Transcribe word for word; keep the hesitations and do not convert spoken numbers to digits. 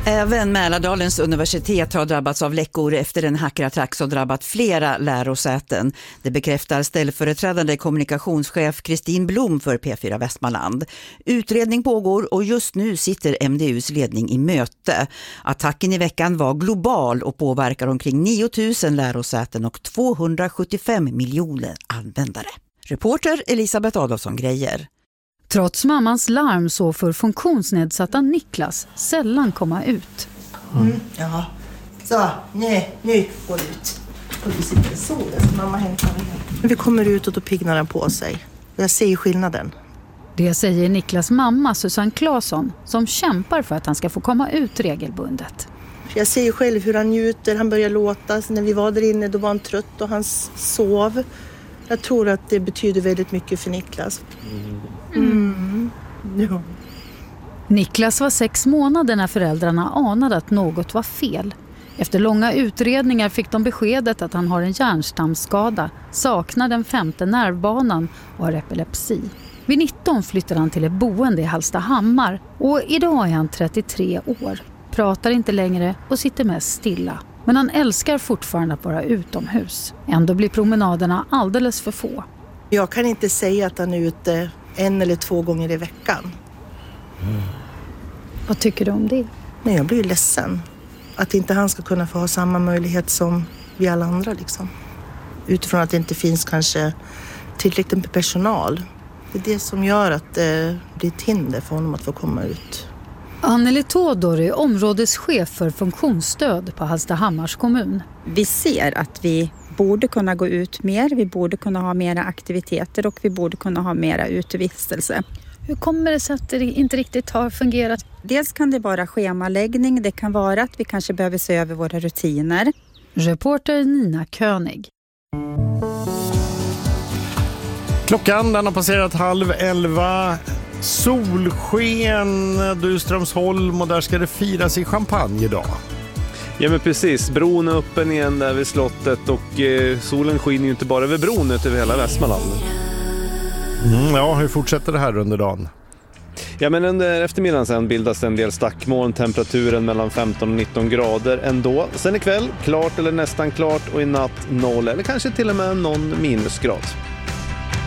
Även Mälardalens universitet har drabbats av läckor efter en hackerattack som drabbat flera lärosäten. Det bekräftar ställföreträdande kommunikationschef Kristin Blom för P fyra Västmanland. Utredning pågår och just nu sitter M D U:s ledning i möte. Attacken i veckan var global och påverkar omkring nio tusen lärosäten och tvåhundrasjuttiofem miljoner användare. Reporter Elisabeth Adolfsson Grejer. Trots mammans larm så får funktionsnedsatta Niklas sällan komma ut. Mm, ja, så nej, nu går det ut. Och vi sitter i solen så mamma hämtar mig. Vi kommer ut och då piggnar den på sig. Jag ser skillnaden. Det säger Niklas mamma Susanne Claesson som kämpar för att han ska få komma ut regelbundet. Jag ser ju själv hur han njuter, han börjar låta. När vi var där inne då var han trött och han sov. Jag tror att det betyder väldigt mycket för Niklas. Mm. Ja. Niklas var sex månader när föräldrarna anade att något var fel. Efter långa utredningar fick de beskedet att han har en hjärnstamsskada, saknar den femte nervbanan och har epilepsi. Vid nitton flyttade han till ett boende i Hallstahammar och idag är han trettiotre år. Pratar inte längre och sitter mest stilla. Men han älskar fortfarande att vara utomhus. Ändå blir promenaderna alldeles för få. Jag kan inte säga att han är ute en eller två gånger i veckan. Mm. Vad tycker du om det? Nej, jag blir ledsen. Att inte han ska kunna få ha samma möjlighet som vi alla andra. Liksom. Utifrån att det inte finns kanske tillräckligt med personal. Det är det som gör att det blir ett hinder för honom att få komma ut. Anneli Tådor är områdeschef för funktionsstöd på Hallstahammars kommun. Vi ser att vi borde kunna gå ut mer, vi borde kunna ha mera aktiviteter och vi borde kunna ha mera utevistelse. Hur kommer det sig att det inte riktigt har fungerat? Dels kan det vara schemaläggning, det kan vara att vi kanske behöver se över våra rutiner. Reporter Nina König. Klockan den har passerat halv elva. Solsken, Duströmsholm och där ska det firas i champagne idag. Ja men precis, bron är öppen igen där vid slottet och eh, solen skiner ju inte bara över bron utan över hela Västmanland. Mm, ja, hur fortsätter det här under dagen? Ja men under eftermiddagen sen bildas en del stackmoln, temperaturen mellan femton och nitton grader ändå. Sen ikväll, klart eller nästan klart och i natt noll eller kanske till och med någon minusgrad.